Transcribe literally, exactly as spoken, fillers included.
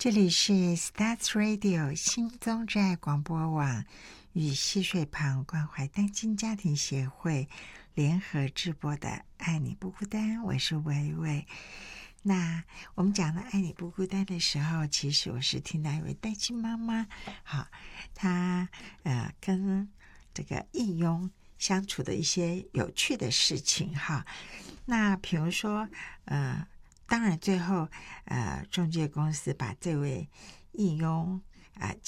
这里是 Stats Radio 新宗寨广播网与溪水旁关怀单亲家庭协会联合制播的爱你不孤单，我是薇薇。那我们讲了爱你不孤单的时候，其实我是听到一位单亲妈妈，好，她呃跟这个义佣相处的一些有趣的事情哈。那比如说呃当然最后呃中介公司把这位义佣啊、呃、